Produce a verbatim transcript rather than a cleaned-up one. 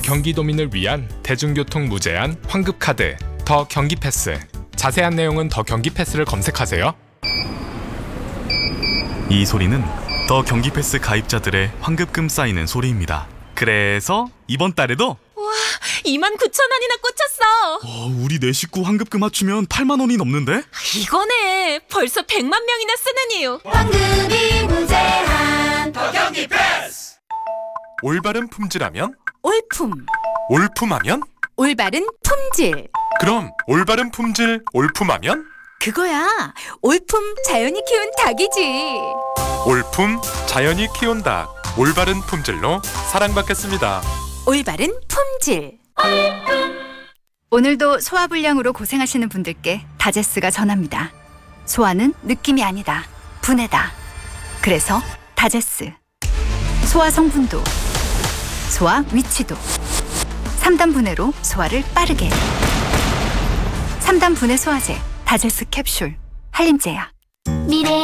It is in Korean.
경기도민을 위한 대중교통 무제한 환급카드 더 경기패스. 자세한 내용은 더 경기패스를 검색하세요. 이 소리는 더 경기패스 가입자들의 환급금 쌓이는 소리입니다. 그래서 이번 달에도 이만 구천 원이나 꽂혔어. 어, 우리 네 식구 환급금 맞추면 팔만 원이 넘는데? 이거네. 벌써 백만 명이나 쓰는 이유. 환급이 무제한 더 경기 패스. 올바른 품질하면? 올품 올품하면? 올바른 품질 그럼 올바른 품질 올품하면? 그거야. 올품 자연이 키운 닭이지. 올품 자연이 키운 닭. 올바른 품질로 사랑받겠습니다. 올바른 품질. 오늘도 소화불량으로 고생하시는 분들께 다제스가 전합니다. 소화는 느낌이 아니다. 분해다. 그래서 다제스. 소화 성분도, 소화 위치도. 삼 단 분해로 소화를 빠르게. 삼 단 분해 소화제 다제스 캡슐 한림제약. 미래